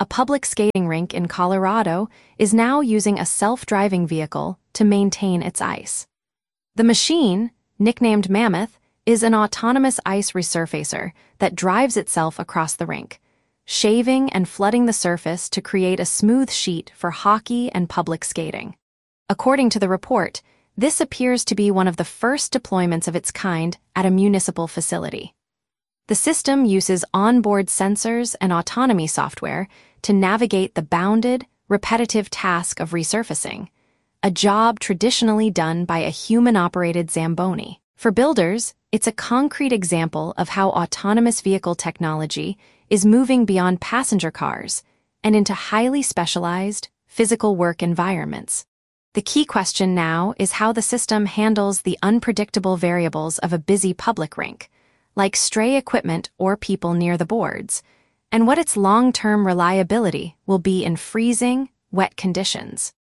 a public skating rink in Colorado is now using a self-driving vehicle to maintain its ice. The machine, nicknamed Mammoth, is an autonomous ice resurfacer that drives itself across the rink, shaving and flooding the surface to create a smooth sheet for hockey and public skating. According to the report, this appears to be one of the first deployments of its kind at a municipal facility. The system uses onboard sensors and autonomy software to navigate the bounded, repetitive task of resurfacing, a job traditionally done by a human-operated Zamboni. For builders, it's a concrete example of how autonomous vehicle technology is moving beyond passenger cars and into highly specialized, physical work environments. The key question now is how the system handles the unpredictable variables of a busy public rink, like stray equipment or people near the boards, and what its long-term reliability will be in freezing, wet conditions.